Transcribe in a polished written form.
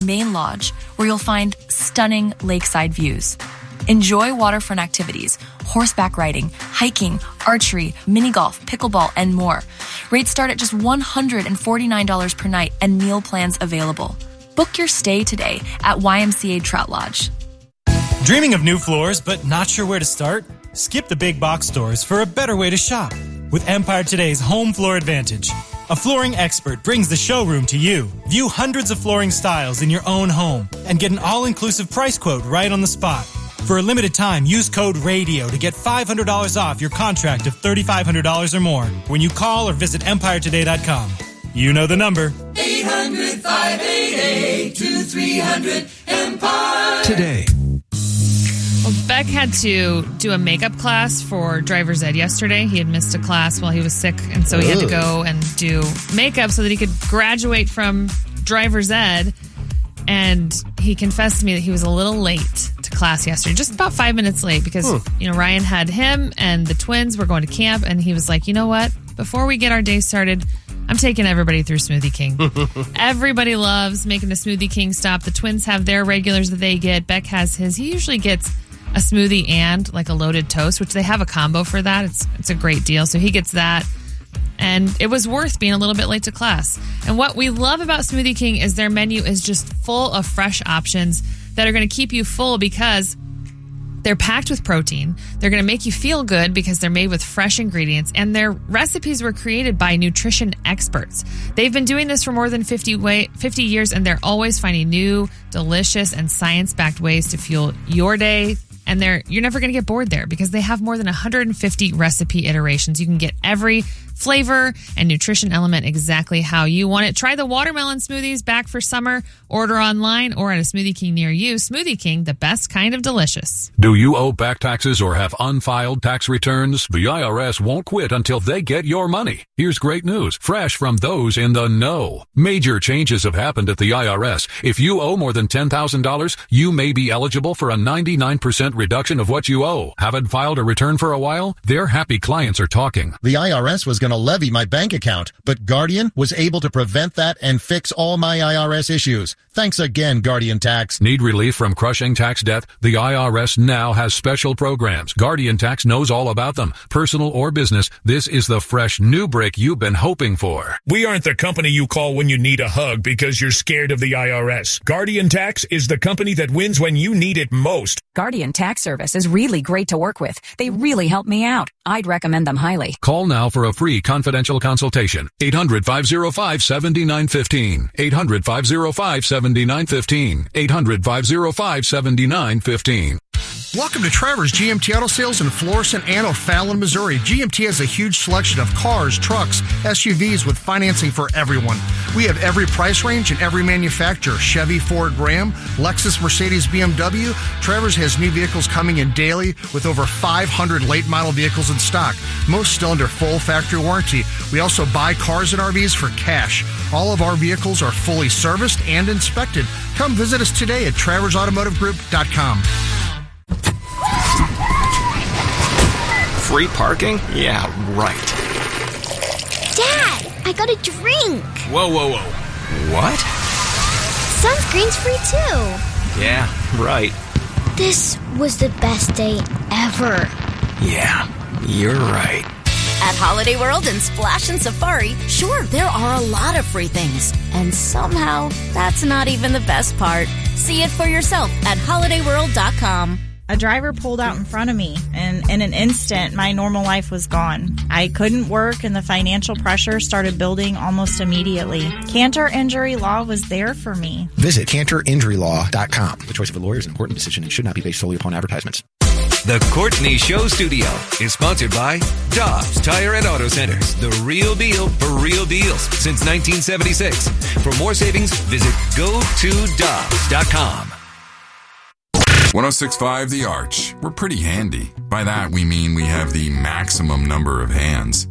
Main Lodge, where you'll find stunning lakeside views. Enjoy waterfront activities, horseback riding, hiking, archery, mini golf, pickleball, and more. Rates start at just $149 per night and meal plans available. Book your stay today at YMCA Trout Lodge. Dreaming of new floors but not sure where to start? Skip the big box stores for a better way to shop with Empire Today's Home Floor Advantage. A flooring expert brings the showroom to you. View hundreds of flooring styles in your own home and get an all-inclusive price quote right on the spot. For a limited time, use code RADIO to get $500 off your contract of $3,500 or more when you call or visit EmpireToday.com. You know the number. 800-588-2300 Empire. Today. Well, Beck had to do a makeup class for driver's ed yesterday. He had missed a class while he was sick, and so he had to go and do makeup so that he could graduate from driver's ed. And he confessed to me that he was a little late to class yesterday, just about 5 minutes late because, Ryan had him and the twins were going to camp, and he was like, you know what? Before we get our day started, I'm taking everybody through Smoothie King. Everybody loves making the Smoothie King stop. The twins have their regulars that they get. Beck has his. He usually gets a smoothie and like a loaded toast, which they have a combo for that. It's a great deal. So he gets that. And it was worth being a little bit late to class. And what we love about Smoothie King is their menu is just full of fresh options that are going to keep you full because they're packed with protein. They're going to make you feel good because they're made with fresh ingredients, and their recipes were created by nutrition experts. They've been doing this for more than 50 years, and they're always finding new, delicious, and science-backed ways to fuel your day. And you're never going to get bored there because they have more than 150 recipe iterations. You can get every flavor and nutrition element exactly how you want it. Try the watermelon smoothies back for summer. Order online or at a Smoothie King near you. Smoothie King, the best kind of delicious. Do you owe back taxes or have unfiled tax returns? The IRS won't quit until they get your money. Here's great news, fresh from those in the know. Major changes have happened at the IRS. If you owe more than $10,000, you may be eligible for a 99% reduction of what you owe. Haven't filed a return for a while? Their happy clients are talking. The IRS was going to levy my bank account, but Guardian was able to prevent that and fix all my IRS issues. Thanks again, Guardian Tax. Need relief from crushing tax debt? The IRS now has special programs. Guardian Tax knows all about them. Personal or business, this is the fresh new break you've been hoping for. We aren't the company you call when you need a hug because you're scared of the IRS. Guardian Tax is the company that wins when you need it most. Guardian Tax Service is really great to work with. They really help me out. I'd recommend them highly. Call now for a free confidential consultation. 800-505-7915. 800-505-7915. 800-505-7915. Welcome to Travers GMT Auto Sales in Florissant and O'Fallon, Missouri. GMT has a huge selection of cars, trucks, SUVs with financing for everyone. We have every price range and every manufacturer. Chevy, Ford, Ram, Lexus, Mercedes, BMW. Travers has new vehicles coming in daily with over 500 late model vehicles in stock, most still under full factory warranty. We also buy cars and RVs for cash. All of our vehicles are fully serviced and inspected. Come visit us today at TraversAutomotiveGroup.com. Free parking? Yeah, right. Dad, I got a drink. Whoa. What? Sunscreen's free too. Yeah, right. This was the best day ever. Yeah, you're right. At Holiday World and Splash and Safari, sure, there are a lot of free things. And somehow, that's not even the best part. See it for yourself at HolidayWorld.com. A driver pulled out in front of me, and in an instant, my normal life was gone. I couldn't work, and the financial pressure started building almost immediately. Cantor Injury Law was there for me. Visit CantorInjuryLaw.com. The choice of a lawyer is an important decision and should not be based solely upon advertisements. The Courtney Show Studio is sponsored by Dobbs Tire and Auto Centers, the real deal for real deals since 1976. For more savings, visit GoToDobbs.com. 106.5 The Arch. We're pretty handy. By that, we mean we have the maximum number of hands.